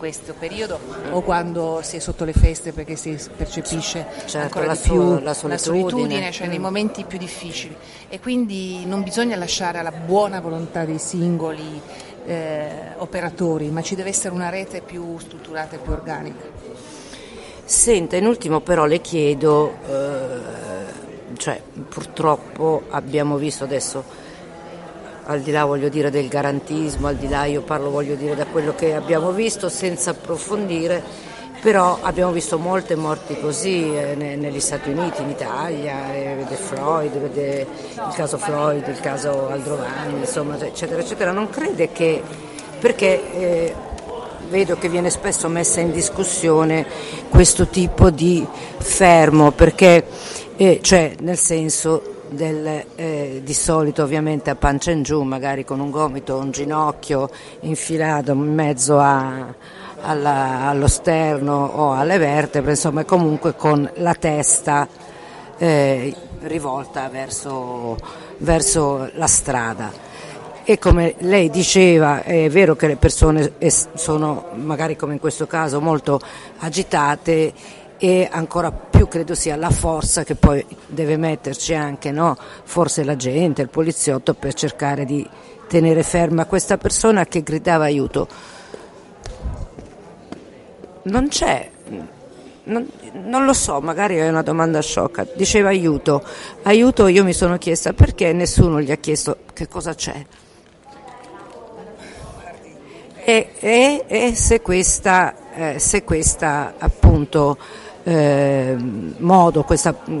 questo periodo o quando si è sotto le feste, perché si percepisce ancora di più la solitudine, cioè nei momenti più difficili, e quindi non bisogna lasciare alla buona volontà dei singoli operatori, ma ci deve essere una rete più strutturata e più organica. Senta, in ultimo però le chiedo, cioè purtroppo abbiamo visto adesso, al di là voglio dire del garantismo, al di là io parlo voglio dire da quello che abbiamo visto senza approfondire, però abbiamo visto molte morti così negli Stati Uniti, in Italia, vede Floyd, vede il caso Floyd, il caso Aldrovandi, insomma, eccetera, eccetera. Non crede che, perché vedo che viene spesso messa in discussione questo tipo di fermo, perché cioè nel senso di solito ovviamente a pancia in giù, magari con un gomito o un ginocchio infilato in mezzo allo sterno o alle vertebre, insomma comunque con la testa rivolta verso la strada. E come lei diceva, è vero che le persone sono magari come in questo caso molto agitate, e ancora più credo sia la forza che poi deve metterci anche, no? Forse la gente, il poliziotto, per cercare di tenere ferma questa persona che gridava aiuto. Non c'è, non lo so, magari è una domanda sciocca, diceva aiuto, io mi sono chiesta perché nessuno gli ha chiesto che cosa c'è. E se questa appunto modo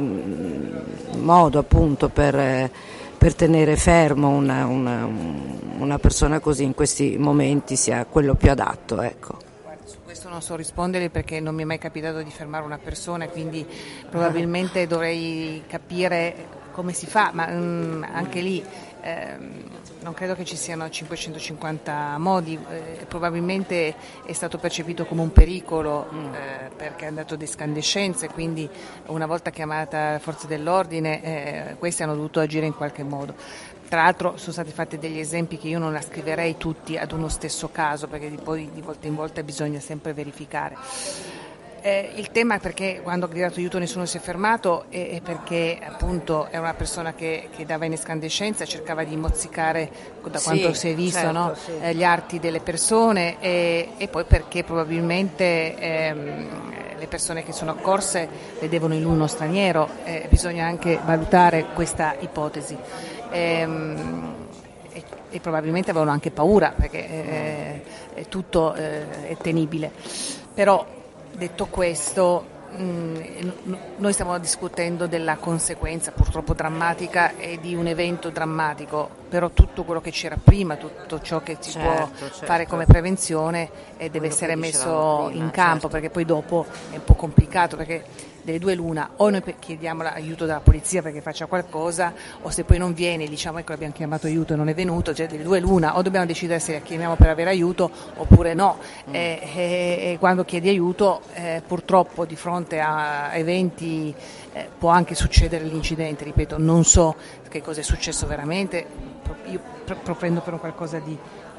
appunto per tenere fermo una persona così in questi momenti sia quello più adatto, ecco. Su questo non so rispondere perché non mi è mai capitato di fermare una persona, quindi probabilmente dovrei capire come si fa, ma anche lì non credo che ci siano 550 modi, probabilmente è stato percepito come un pericolo perché è andato di escandescenze, quindi una volta chiamata le forze dell'ordine questi hanno dovuto agire in qualche modo. Tra l'altro sono stati fatti degli esempi che io non ascriverei tutti ad uno stesso caso, perché poi di volta in volta bisogna sempre verificare. Il tema è perché quando ha gridato aiuto nessuno si è fermato e perché appunto è una persona che dava in escandescenza, cercava di mozzicare, da quanto si è visto, certo, no? Gli arti delle persone e poi perché probabilmente le persone che sono accorse vedevano in lui uno straniero, bisogna anche valutare questa ipotesi. E probabilmente avevano anche paura perché tutto è tenibile, però detto questo noi stiamo discutendo della conseguenza purtroppo drammatica e di un evento drammatico, però tutto quello che c'era prima, tutto ciò che si può fare come prevenzione deve essere messo in campo, perché poi dopo è un po' complicato, perché delle due l'una, o noi chiediamo l'aiuto dalla polizia perché faccia qualcosa, o se poi non viene diciamo ecco abbiamo chiamato aiuto e non è venuto, cioè delle due l'una, o dobbiamo decidere se chiamiamo per avere aiuto oppure no. E quando chiedi aiuto purtroppo di fronte a eventi può anche succedere l'incidente, ripeto, non so che cosa è successo veramente, io propendo per qualcosa di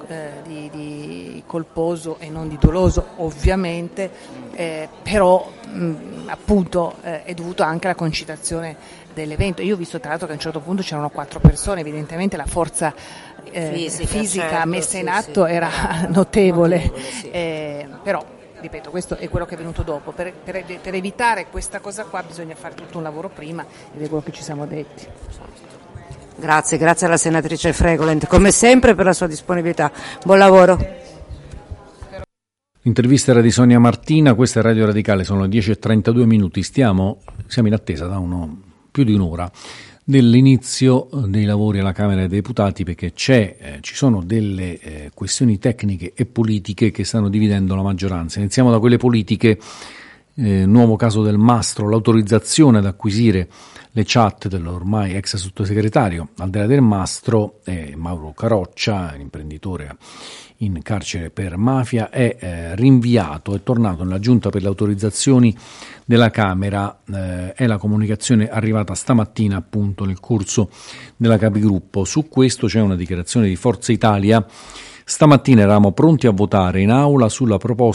colposo e non di doloso ovviamente, però appunto è dovuto anche alla concitazione dell'evento. Io ho visto tra l'altro che a un certo punto c'erano 4 persone, evidentemente la forza fisica certo, messa in atto era notevole, sì. Però ripeto, questo è quello che è venuto dopo. Per evitare questa cosa qua bisogna fare tutto un lavoro prima ed è quello che ci siamo detti. Grazie alla senatrice Fregolent, come sempre per la sua disponibilità. Buon lavoro. Intervista era di Sonia Martina, questa è Radio Radicale, sono 10:32 minuti, siamo in attesa da più di un'ora dell'inizio dei lavori alla Camera dei Deputati, perché ci sono delle questioni tecniche e politiche che stanno dividendo la maggioranza. Iniziamo da quelle politiche. Nuovo caso del Mastro, l'autorizzazione ad acquisire le chat dell'ormai ex sottosegretario Andrea Del Mastro e Mauro Caroccia, l'imprenditore in carcere per mafia, è rinviato, è tornato nella Giunta per le autorizzazioni della Camera, è la comunicazione arrivata stamattina appunto nel corso della Capigruppo. Su questo c'è una dichiarazione di Forza Italia. Stamattina eravamo pronti a votare in aula sulla proposta